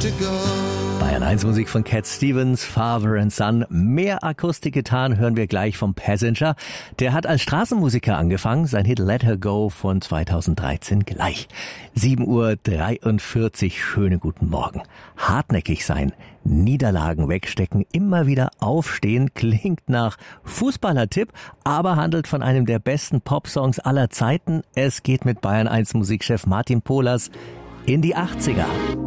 to go. Bayern 1 Musik von Cat Stevens, Father and Son. Mehr Akustikgitarren hören wir gleich vom Passenger. Der hat als Straßenmusiker angefangen, sein Hit Let Her Go von 2013 gleich. 7:43 Uhr, schönen guten Morgen. Hartnäckig sein, Niederlagen wegstecken, immer wieder aufstehen, klingt nach Fußballertipp, aber handelt von einem der besten Popsongs aller Zeiten. Es geht mit Bayern 1 Musikchef Martin Pohlers in die 80er.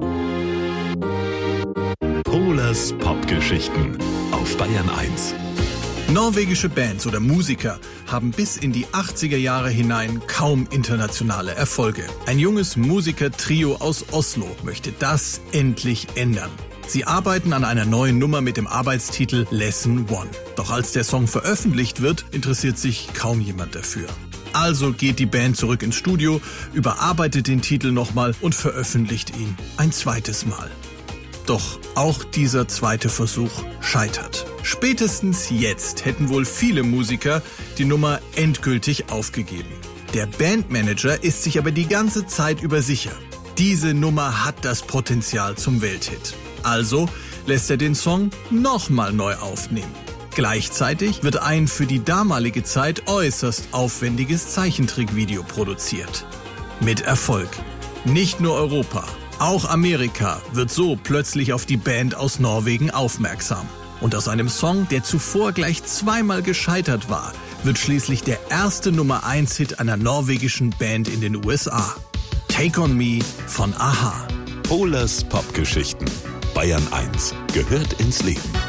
Pohlers Popgeschichten auf Bayern 1. Norwegische Bands oder Musiker haben bis in die 80er Jahre hinein kaum internationale Erfolge. Ein junges Musikertrio aus Oslo möchte das endlich ändern. Sie arbeiten an einer neuen Nummer mit dem Arbeitstitel Lesson One. Doch als der Song veröffentlicht wird, interessiert sich kaum jemand dafür. Also geht die Band zurück ins Studio, überarbeitet den Titel nochmal und veröffentlicht ihn ein zweites Mal. Doch auch dieser zweite Versuch scheitert. Spätestens jetzt hätten wohl viele Musiker die Nummer endgültig aufgegeben. Der Bandmanager ist sich aber die ganze Zeit über sicher. Diese Nummer hat das Potenzial zum Welthit. Also lässt er den Song nochmal neu aufnehmen. Gleichzeitig wird ein für die damalige Zeit äußerst aufwendiges Zeichentrickvideo produziert. Mit Erfolg. Nicht nur Europa. Auch Amerika wird so plötzlich auf die Band aus Norwegen aufmerksam. Und aus einem Song, der zuvor gleich zweimal gescheitert war, wird schließlich der erste Nummer-1-Hit einer norwegischen Band in den USA. Take on Me von a-ha. Pohlers Popgeschichten. Bayern 1 gehört ins Leben.